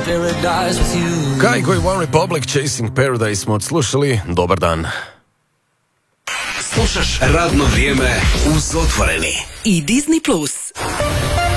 paradise with you. Kai koji One Republic Chasing Paradise smo odslušali. Dobar dan. Slušaš Radno vrijeme uz Otvoreni. I Disney Plus.